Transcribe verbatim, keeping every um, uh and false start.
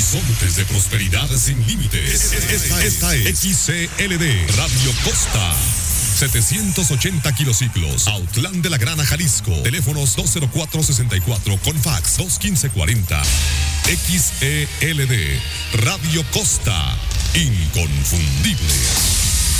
Horizontes de prosperidad sin límites. Esta, esta es X C L D Radio Costa. setecientos ochenta kilociclos, Autlán de la Grana, Jalisco. Teléfonos dos cero cuatro sesenta y cuatro con fax dos uno cinco cuarenta. X E L D Radio Costa, inconfundible.